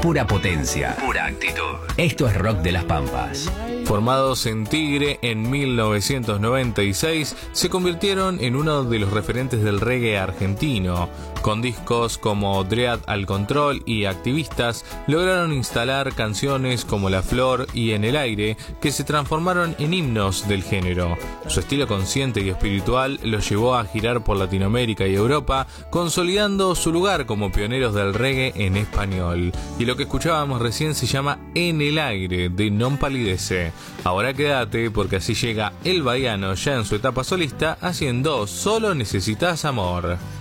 pura potencia, pura actitud. Esto es Rock de las Pampas. Formados en Tigre en 1996, se convirtieron en uno de los referentes del reggae argentino. Con discos como Dread al Control y Activistas, lograron instalar canciones como La Flor y En el Aire, que se transformaron en himnos del género. Su estilo consciente y espiritual los llevó a girar por Latinoamérica y Europa, consolidando su lugar como pioneros del reggae en español. Y lo que escuchábamos recién se llama En el Aire, de Non Palidece. Ahora quédate, porque así llega El Baiano ya en su etapa solista, haciendo Solo Necesitas Amor.